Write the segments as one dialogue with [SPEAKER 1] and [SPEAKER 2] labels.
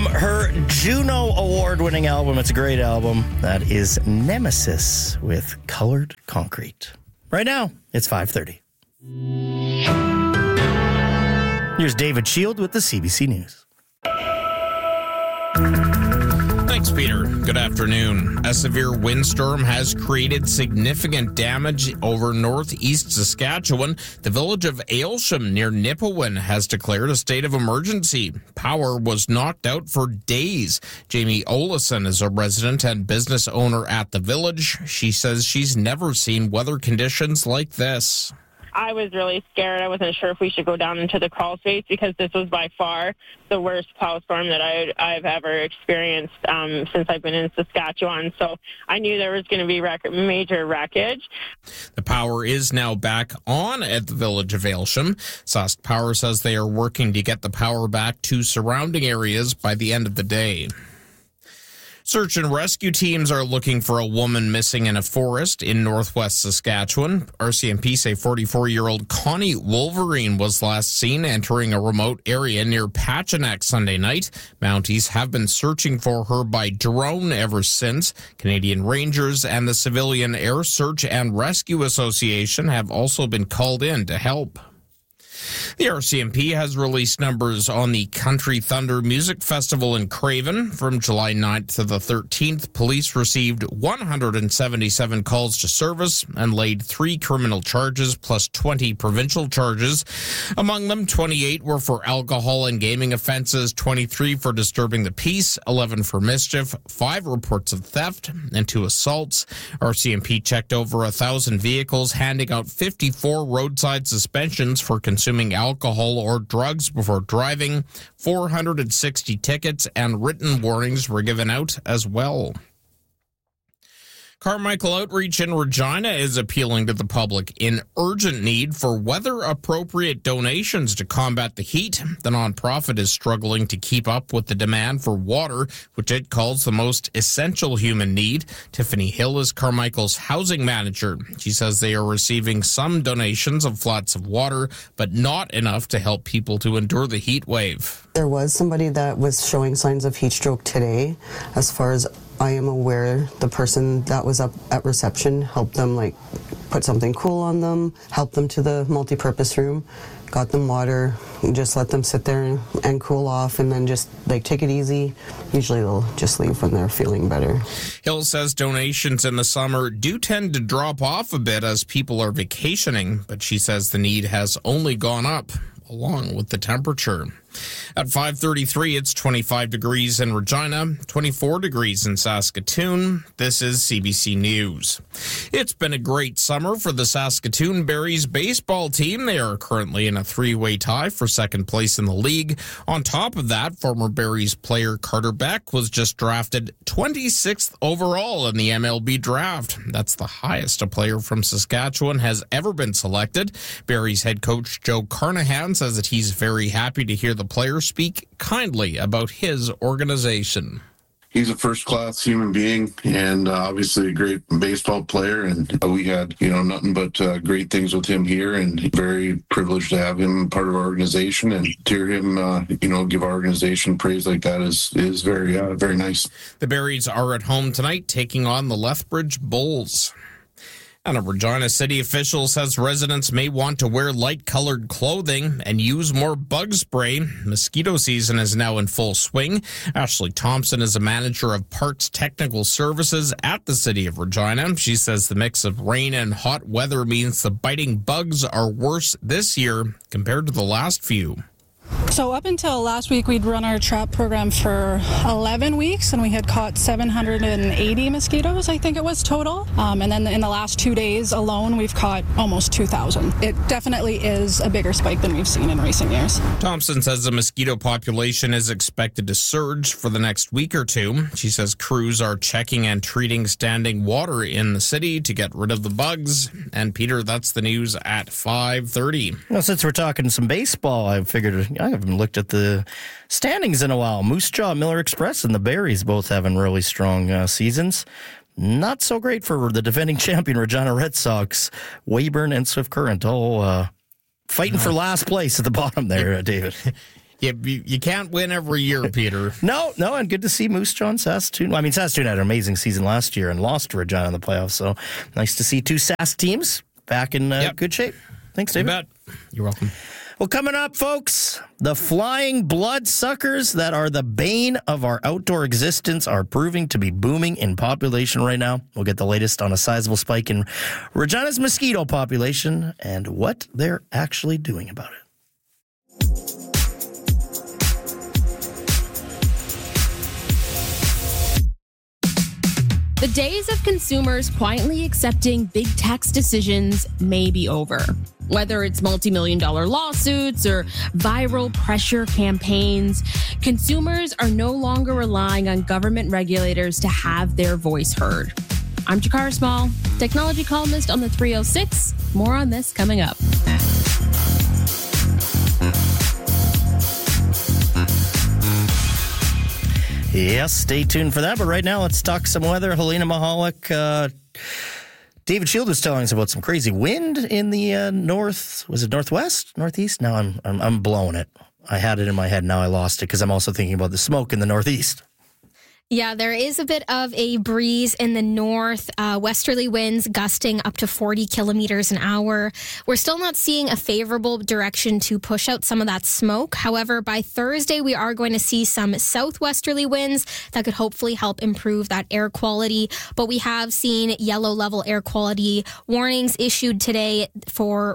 [SPEAKER 1] From her Juno Award-winning album, it's a great album, that is Nemesis with Colored Concrete. Right now, it's 5:30. Here's David Shield with the CBC News.
[SPEAKER 2] Thanks, Peter. Good afternoon. A severe windstorm has created significant damage over northeast Saskatchewan. The village of Aylsham near Nipawin has declared a state of emergency. Power was knocked out for days. Jamie Olison is a resident and business owner at the village. She says she's never seen weather conditions like this.
[SPEAKER 3] I was really scared. I wasn't sure if we should go down into the crawl space because this was by far the worst power storm that I've ever experienced since I've been in Saskatchewan. So I knew there was going to be major wreckage.
[SPEAKER 2] The power is now back on at the village of Aylsham. Sask Power says they are working to get the power back to surrounding areas by the end of the day. Search and rescue teams are looking for a woman missing in a forest in northwest Saskatchewan. RCMP say 44-year-old Connie Wolverine was last seen entering a remote area near Pachinak Sunday night. Mounties have been searching for her by drone ever since. Canadian Rangers and the Civilian Air Search and Rescue Association have also been called in to help. The RCMP has released numbers on the Country Thunder Music Festival in Craven. From July 9th to the 13th, police received 177 calls to service and laid 3 criminal charges plus 20 provincial charges. Among them, 28 were for alcohol and gaming offenses, 23 for disturbing the peace, 11 for mischief, 5 reports of theft, and 2 assaults. RCMP checked over 1,000 vehicles, handing out 54 roadside suspensions for consuming alcohol or drugs before driving. 460 tickets and written warnings were given out as well. Carmichael Outreach in Regina is appealing to the public in urgent need for weather-appropriate donations to combat the heat. The nonprofit is struggling to keep up with the demand for water, which it calls the most essential human need. Tiffany Hill is Carmichael's housing manager. She says they are receiving some donations of flats of water, but not enough to help people to endure the heat wave.
[SPEAKER 4] There was somebody that was showing signs of heat stroke today. As far as I am aware, the person that was up at reception helped them put something cool on them, helped them to the multi-purpose room, got them water, and just let them sit there and cool off, and then just take it easy. Usually they'll just leave when they're feeling better.
[SPEAKER 2] Hill says donations in the summer do tend to drop off a bit as people are vacationing, but she says the need has only gone up along with the temperature. At 5:33, it's 25 degrees in Regina, 24 degrees in Saskatoon. This is CBC News. It's been a great summer for the Saskatoon Berries baseball team. They are currently in a 3-way tie for second place in the league. On top of that, former Berries player Carter Beck was just drafted 26th overall in the MLB draft. That's the highest a player from Saskatchewan has ever been selected. Berries head coach Joe Carnahan says that he's very happy to hear the player speak kindly about his organization.
[SPEAKER 5] He's a first-class human being and obviously a great baseball player. And we had, nothing but great things with him here, and very privileged to have him part of our organization, and to hear him, give our organization praise like that is very, very nice.
[SPEAKER 2] The Berries are at home tonight taking on the Lethbridge Bulls. And a Regina city official says residents may want to wear light-colored clothing and use more bug spray. Mosquito season is now in full swing. Ashley Thompson is a manager of Parks Technical Services at the city of Regina. She says the mix of rain and hot weather means the biting bugs are worse this year compared to the last few.
[SPEAKER 6] So up until last week, we'd run our trap program for 11 weeks, and we had caught 780 mosquitoes, I think it was total. And then in the last 2 days alone, we've caught almost 2,000. It definitely is a bigger spike than we've seen in recent years.
[SPEAKER 2] Thompson says the mosquito population is expected to surge for the next week or two. She says crews are checking and treating standing water in the city to get rid of the bugs. And Peter, that's the news at 5:30.
[SPEAKER 1] Well, since we're talking some baseball, I figured I haven't looked at the standings in a while. Moose Jaw, Miller Express, and the Berries both having really strong seasons. Not so great for the defending champion Regina Red Sox. Weyburn and Swift Current all fighting for last place at the bottom there, David.
[SPEAKER 2] You can't win every year, Peter.
[SPEAKER 1] No, and good to see Moose Jaw and Saskatoon. Well, I mean, Saskatoon had an amazing season last year and lost to Regina in the playoffs, so nice to see two Sask teams back in good shape. Thanks, David.
[SPEAKER 2] You bet. You're welcome.
[SPEAKER 1] Well, coming up, folks, the flying bloodsuckers that are the bane of our outdoor existence are proving to be booming in population right now. We'll get the latest on a sizable spike in Regina's mosquito population and what they're actually doing about it.
[SPEAKER 7] The days of consumers quietly accepting big tax decisions may be over. Whether it's multi-million-dollar lawsuits or viral pressure campaigns, consumers are no longer relying on government regulators to have their voice heard. I'm Jakara Small, technology columnist on the 306. More on this coming up.
[SPEAKER 1] Yes, stay tuned for that. But right now, let's talk some weather. Helena Mahalik, David Shield was telling us about some crazy wind in the north. Was it northwest, northeast? Now I'm blowing it. I had it in my head. Now I lost it because I'm also thinking about the smoke in the northeast.
[SPEAKER 8] Yeah, there is a bit of a breeze in the north, westerly winds gusting up to 40 kilometers an hour. We're still not seeing a favorable direction to push out some of that smoke. However, by Thursday, we are going to see some southwesterly winds that could hopefully help improve that air quality. But we have seen yellow level air quality warnings issued today for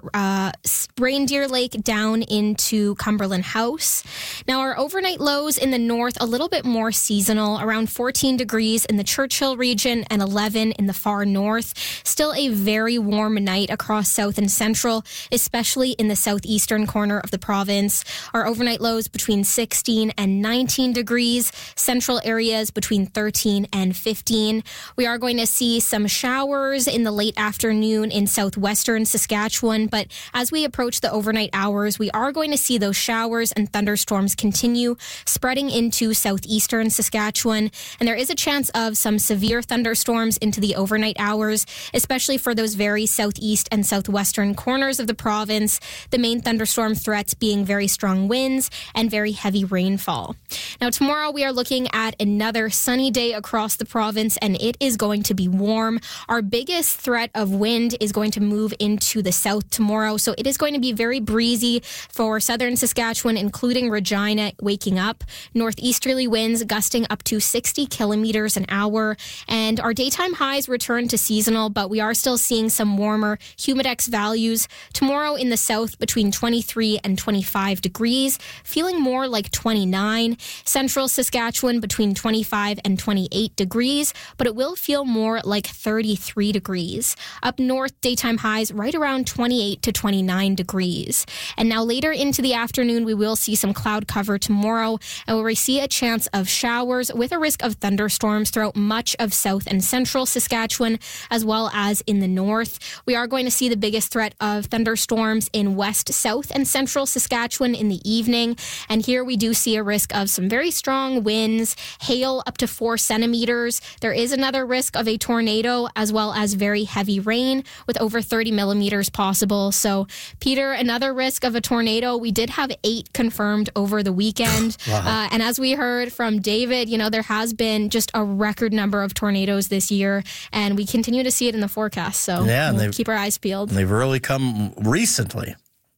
[SPEAKER 8] Reindeer Lake down into Cumberland House. Now, our overnight lows in the north, a little bit more seasonal, around 14 degrees in the Churchill region and 11 in the far north. Still a very warm night across south and central, especially in the southeastern corner of the province. Our overnight lows between 16 and 19 degrees. Central areas between 13 and 15. We are going to see some showers in the late afternoon in southwestern Saskatchewan, but as we approach the overnight hours, we are going to see those showers and thunderstorms continue spreading into southeastern Saskatchewan. And there is a chance of some severe thunderstorms into the overnight hours, especially for those very southeast and southwestern corners of the province. The main thunderstorm threats being very strong winds and very heavy rainfall. Now, tomorrow we are looking at another sunny day across the province, and it is going to be warm. Our biggest threat of wind is going to move into the south tomorrow, so it is going to be very breezy for southern Saskatchewan, including Regina waking up. Northeasterly winds gusting up to 60 kilometers an hour, and our daytime highs return to seasonal, but we are still seeing some warmer humidex values. Tomorrow in the south between 23 and 25 degrees, feeling more like 29. Central Saskatchewan between 25 and 28 degrees, but it will feel more like 33 degrees. Up north, daytime highs right around 28 to 29 degrees. And now later into the afternoon, we will see some cloud cover tomorrow, and we'll see a chance of showers with a risk of thunderstorms throughout much of south and central Saskatchewan, as well as in the north. We are going to see the biggest threat of thunderstorms in west, south, and central Saskatchewan in the evening. And here we do see a risk of some very strong winds, hail up to 4 centimeters. There is another risk of a tornado, as well as very heavy rain with over 30 millimeters possible. So, Peter, another risk of a tornado. We did have 8 confirmed over the weekend. Wow. And as we heard from David, there has been just a record number of tornadoes this year, and we continue to see it in the forecast. So we'll keep our eyes peeled.
[SPEAKER 1] They've really come recently.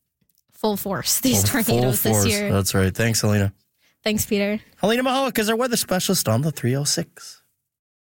[SPEAKER 8] Full force, these tornadoes this year.
[SPEAKER 1] That's right. Thanks, Helena.
[SPEAKER 8] Thanks, Peter.
[SPEAKER 1] Helena Mahalik is our weather specialist on the 306.